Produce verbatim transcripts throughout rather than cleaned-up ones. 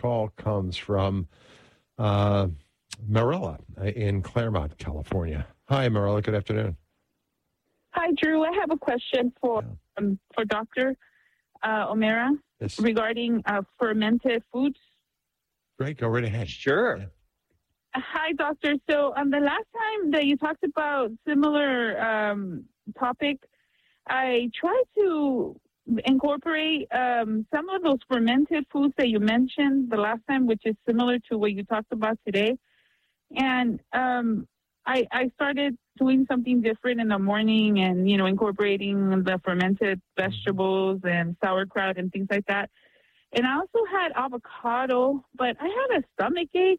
call comes from uh, Marilla in Claremont, California. Hi, Marilla. Good afternoon. Hi, Drew. I have a question for Yeah. um, for Doctor Uh, O'Meara Yes. regarding uh, fermented foods. Great. Go right ahead. Sure. Yeah. Hi, Doctor. So um, the last time that you talked about similar um, topic, I tried to incorporate um, some of those fermented foods that you mentioned the last time, which is similar to what you talked about today. And um, I, I started doing something different in the morning and, you know, incorporating the fermented vegetables and sauerkraut and things like that. And I also had avocado, but I had a stomach ache.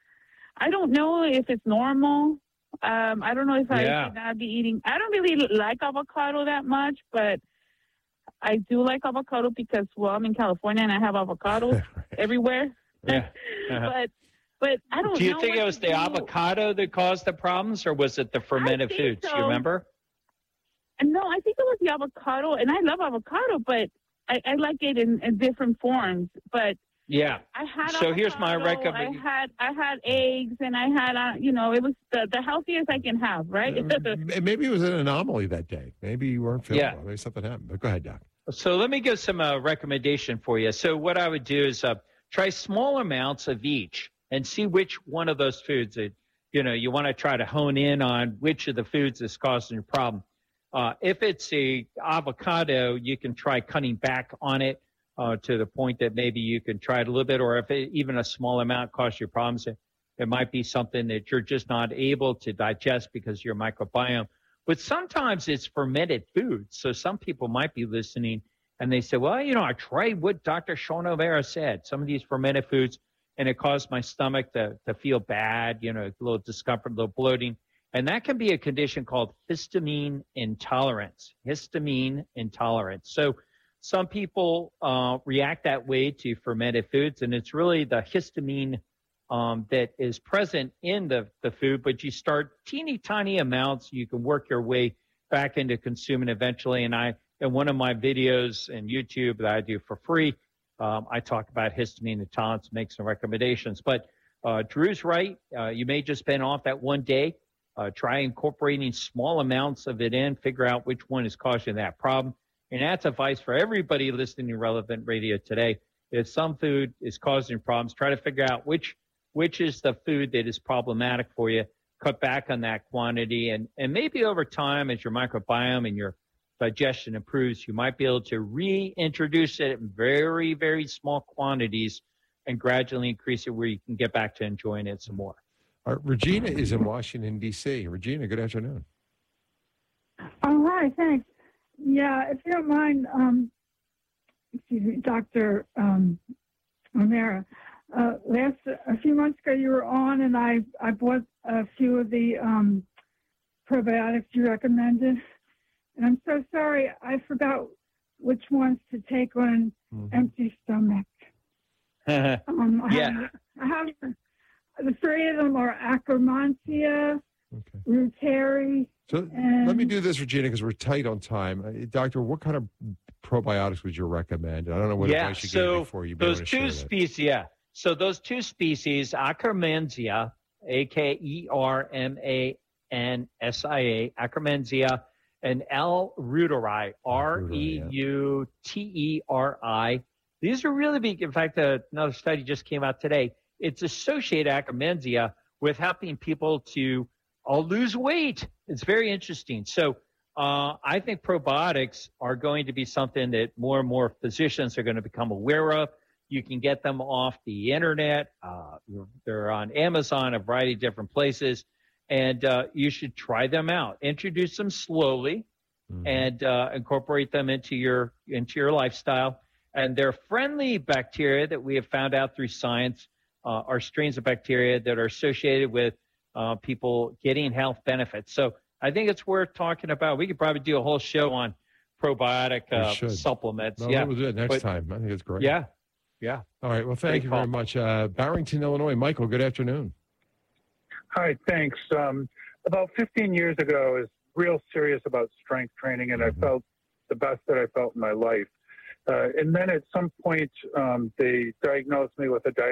I don't know if it's normal. Um, I don't know if Yeah. I should not be eating. I don't really like avocado that much, but I do like avocado because, well, I'm in California and I have avocados everywhere. Yeah. Uh-huh. But but I don't know. Do you think what it was to the do. avocado that caused the problems, or was it the fermented think foods? Do so. you remember? No, I think it was the avocado, and I love avocado, but I, I like it in, in different forms. But Yeah. I had So avocado, here's my I recommend- had I had eggs, and I had uh, you know it was the, the healthiest I can have, right? Uh, Maybe it was an anomaly that day. Maybe you weren't feeling Yeah. well. Maybe something happened. But go ahead, Doc. So let me give some uh, recommendation for you. So what I would do is uh, try small amounts of each and see which one of those foods that, you know, you want to try to hone in on which of the foods is causing your problem. Uh, if it's a avocado, you can try cutting back on it uh, to the point that maybe you can try it a little bit, or if it, even a small amount causes you problems, it, it might be something that you're just not able to digest because of your microbiome. But sometimes it's fermented foods. So some people might be listening and they say, well, you know, I tried what Doctor Sean O'Meara said, some of these fermented foods, and it caused my stomach to, to feel bad, you know, a little discomfort, a little bloating. And that can be a condition called histamine intolerance, histamine intolerance. So some people uh, react that way to fermented foods, and it's really the histamine um, that is present in the, the food, but you start teeny tiny amounts. You can work your way back into consuming eventually. And I, in one of my videos in YouTube that I do for free, um, I talk about histamine intolerance, make some recommendations. But uh, Drew's right. Uh, you may just been off that one day. Uh, try incorporating small amounts of it in, figure out which one is causing that problem. And that's advice for everybody listening to Relevant Radio today. If some food is causing problems, try to figure out which which is the food that is problematic for you, cut back on that quantity, and, and maybe over time as your microbiome and your digestion improves, you might be able to reintroduce it in very, very small quantities and gradually increase it where you can get back to enjoying it some more. Uh, Regina is in Washington, D C Regina, good afternoon. Oh, hi, thanks. Yeah, if you don't mind, um, excuse me, Doctor Um, O'Meara, uh, last a few months ago you were on, and I, I bought a few of the um, probiotics you recommended, and I'm so sorry I forgot which ones to take on an Mm-hmm. empty stomach. Um, I Yeah. have, I have the three of them are Akkermansia, Okay. Reuteri, So and let me do this, Regina, because we're tight on time. Uh, Doctor, what kind of probiotics would you recommend? I don't know what yeah, advice you so gave before. You may those want to share two that. species, yeah. So those two species, Akkermansia, A K E R M A N S I A, Akkermansia, and L. reuteri, R E U T E R I. These are really big. In fact, uh, another study just came out today. It's associated Akkermansia with helping people to uh, lose weight. It's very interesting. So uh, I think probiotics are going to be something that more and more physicians are going to become aware of. You can get them off the internet. Uh, they're on Amazon, a variety of different places. And uh, you should try them out. Introduce them slowly mm-hmm. and uh, incorporate them into your into your lifestyle. And they're friendly bacteria that we have found out through science uh, are strains of bacteria that are associated with uh, people getting health benefits. So I think it's worth talking about. We could probably do a whole show on probiotic uh, supplements. No, yeah, we'll do it next but, time. I think it's great. Yeah, yeah. All right. Well, thank Great you call. very much. Uh, Barrington, Illinois. Michael, good afternoon. Hi, thanks. Um, about fifteen years ago, I was real serious about strength training, and mm-hmm. I felt the best that I felt in my life. Uh, and then at some point, um, they diagnosed me with a diabetes.